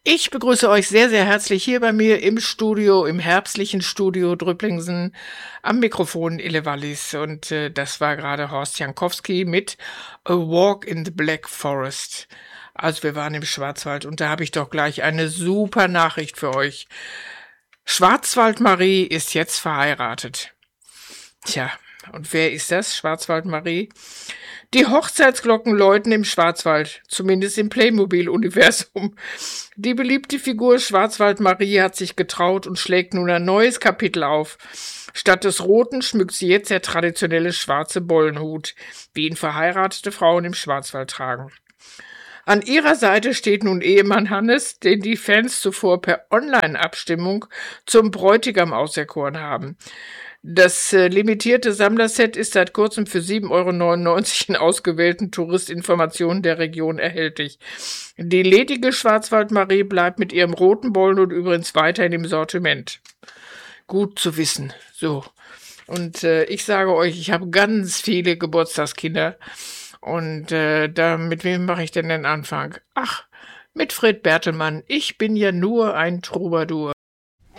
Ich begrüße euch sehr, sehr herzlich hier bei mir im Studio, im herbstlichen Studio Drüpplingsen, am Mikrofon Ille Wallis. Und das war gerade Horst Jankowski mit A Walk in the Black Forest. Also wir waren im Schwarzwald und da habe ich doch gleich eine super Nachricht für euch. Schwarzwald-Marie ist jetzt verheiratet. Tja, und wer ist das, Schwarzwald-Marie? Die Hochzeitsglocken läuten im Schwarzwald, zumindest im Playmobil-Universum. Die beliebte Figur Schwarzwald-Marie hat sich getraut und schlägt nun ein neues Kapitel auf. Statt des roten schmückt sie jetzt der traditionelle schwarze Bollenhut, wie ihn verheiratete Frauen im Schwarzwald tragen. An ihrer Seite steht nun Ehemann Hannes, den die Fans zuvor per Online-Abstimmung zum Bräutigam auserkoren haben. Das limitierte Sammlerset ist seit kurzem für 7,99 € in ausgewählten Touristinformationen der Region erhältlich. Die ledige Schwarzwald-Marie bleibt mit ihrem roten Bollenhut übrigens weiterhin im Sortiment. Gut zu wissen. So. Und ich sage euch, ich habe ganz viele Geburtstagskinder. Und mit wem mache ich denn den Anfang? Ach, mit Fred Bertelmann. Ich bin ja nur ein Troubadour.